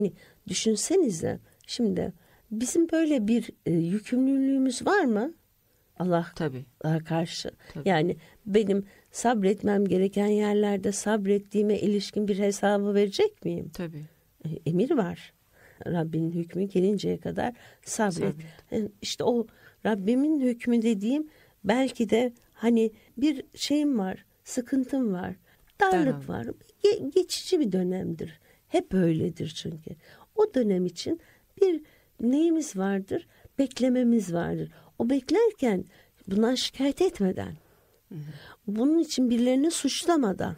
Düşünsenize şimdi bizim böyle bir yükümlülüğümüz var mı? Tabii. Allah'a karşı. Tabii. Yani benim sabretmem gereken yerlerde sabrettiğime ilişkin bir hesabı verecek miyim? Tabii. Emir var. Rabbinin hükmü gelinceye kadar sabret. İşte o Rabbimin hükmü dediğim belki de hani bir şeyim var, sıkıntım var, darlık var. Geçici bir dönemdir. Hep öyledir çünkü. O dönem için bir neyimiz vardır? Beklememiz vardır. O beklerken bundan şikayet etmeden, bunun için birilerini suçlamadan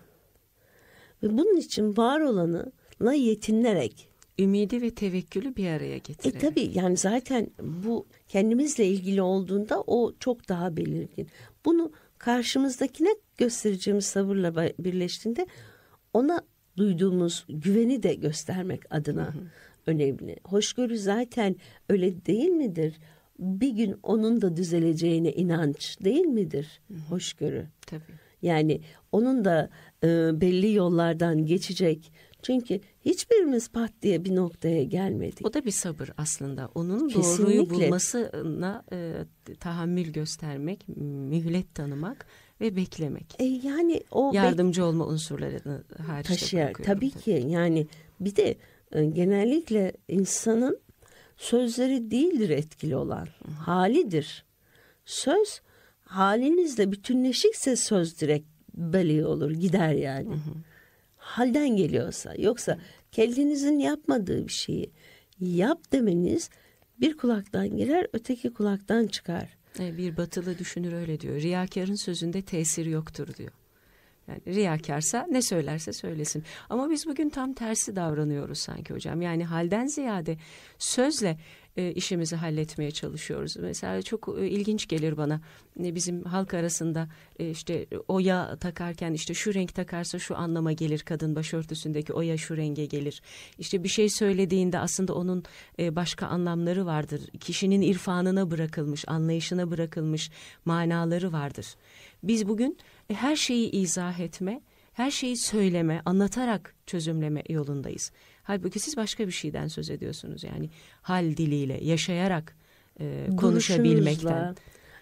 ve bunun için var olanla yetinerek. Ümidi ve tevekkülü bir araya getirerek. Tabii yani zaten bu kendimizle ilgili olduğunda o çok daha belirgin. Bunu karşımızdakine göstereceğimiz sabırla birleştiğinde ona duyduğumuz güveni de göstermek adına önemli. Hoşgörü zaten öyle değil midir? Bir gün onun da düzeleceğine inanç değil midir? Hoşgörü. Tabii. Yani onun da belli yollardan geçecek. Çünkü hiçbirimiz pat diye bir noktaya gelmedik. O da bir sabır aslında. Onun Kesinlikle. doğruyu bulmasına tahammül göstermek, mühlet tanımak ve beklemek. Yani o yardımcı olma unsurlarını hariçte taşıyor. bırakıyorum. Tabii ki yani bir de genellikle insanın sözleri değildir etkili olan. Halidir. Söz halinizle bütünleşikse söz direkt belli olur, gider yani. Halden geliyorsa, yoksa kendinizin yapmadığı bir şeyi yap demeniz bir kulaktan girer, öteki kulaktan çıkar. Bir batılı düşünür öyle diyor. Riyakarın sözünde tesiri yoktur diyor. Yani riyakarsa ne söylerse söylesin. Ama biz bugün tam tersi davranıyoruz sanki hocam. Yani halden ziyade sözle işimizi halletmeye çalışıyoruz. Mesela çok ilginç gelir bana. Bizim halk arasında işte oya takarken işte şu renk takarsa şu anlama gelir. Kadın başörtüsündeki oya şu renge gelir. İşte bir şey söylediğinde aslında onun başka anlamları vardır. Kişinin irfanına bırakılmış, anlayışına bırakılmış manaları vardır. Biz bugün her şeyi izah etme, her şeyi söyleme, anlatarak çözümleme yolundayız. Halbuki siz başka bir şeyden söz ediyorsunuz. Yani hal diliyle, yaşayarak konuşabilmekten.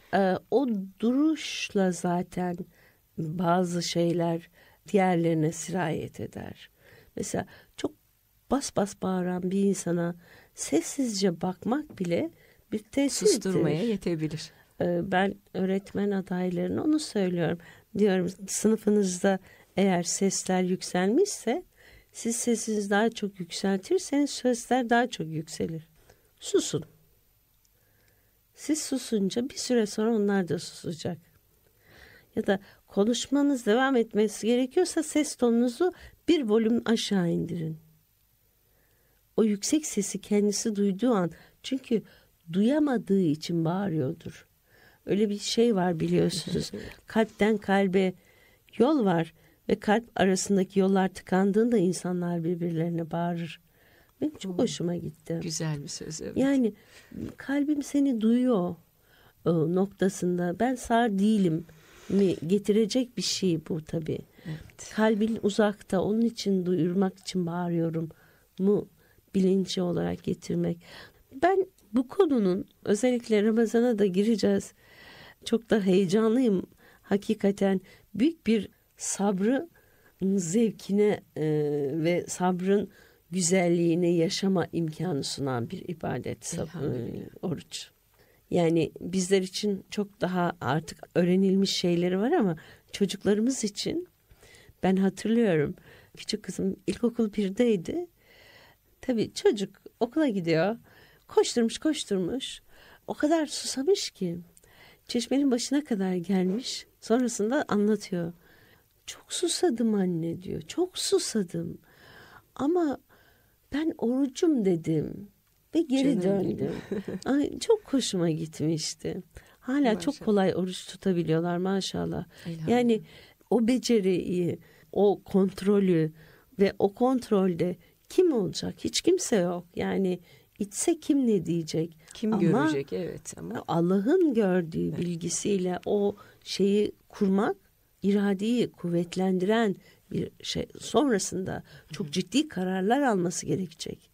O duruşla zaten bazı şeyler diğerlerine sirayet eder. Mesela çok bas bas bağıran bir insana sessizce bakmak bile bir tesirdir. Susturmaya yetebilir. Ben öğretmen adaylarına onu söylüyorum. Diyorum sınıfınızda eğer sesler yükselmişse siz sesinizi daha çok yükseltirseniz sesler daha çok yükselir. Susun. Siz susunca bir süre sonra onlar da susacak. Ya da konuşmanız devam etmesi gerekiyorsa ses tonunuzu bir volüm aşağı indirin. O yüksek sesi kendisi duyduğu an, çünkü duyamadığı için bağırıyordur. Öyle bir şey var biliyorsunuz. Kalpten kalbe yol var ve kalp arasındaki yollar tıkandığında insanlar birbirlerine bağırır. Benim çok hoşuma gitti. Güzel bir söz. Evet. Yani kalbim seni duyuyor noktasında. Ben sağır değilim mi getirecek bir şey bu tabii. Evet. Kalbin uzakta, onun için duyurmak için bağırıyorum mu bilinci olarak getirmek. Ben bu konunun özellikle Ramazan'a da gireceğiz. Çok da heyecanlıyım. Hakikaten büyük bir sabrı zevkine ve sabrın güzelliğini yaşama imkanı sunan bir ibadet oruç. Yani bizler için çok daha artık öğrenilmiş şeyleri var ama çocuklarımız için ben hatırlıyorum. Küçük kızım ilkokul 1'deydi. Tabii çocuk okula gidiyor. Koşturmuş. O kadar susamış ki çeşmenin başına kadar gelmiş. Sonrasında anlatıyor. Çok susadım anne diyor. Çok susadım. Ama ben orucum dedim ve geri döndüm. Ay, çok hoşuma gitmişti. Hala maşallah. Çok kolay oruç tutabiliyorlar maşallah. Yani o beceriyi, o kontrolü ve o kontrolde kim olacak? Hiç kimse yok. Yani içse kim ne diyecek? Kim görecek? Evet. Ama Allah'ın gördüğü bilgisiyle o şeyi kurmak, iradeyi kuvvetlendiren bir şey. Sonrasında çok ciddi kararlar alması gerekecek.